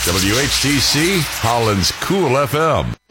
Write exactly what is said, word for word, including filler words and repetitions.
W H T C, Holland's Cool F M.